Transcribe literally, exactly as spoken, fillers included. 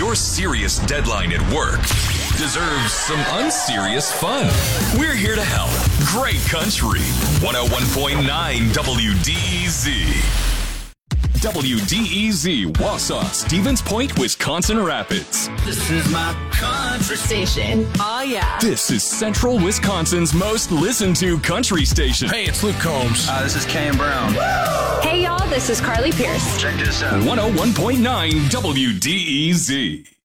Your serious deadline at work deserves some unserious fun. We're here to help. Great Country. one oh one point nine W D E Z. W D E Z, Wausau, Stevens Point, Wisconsin Rapids. This is my country station. Oh, yeah. This is Central Wisconsin's most listened to country station. Hey, it's Luke Combs. Uh, this is Cam Brown. Hey, y'all, this is Carly Pierce. Check this out. one oh one point nine W D E Z.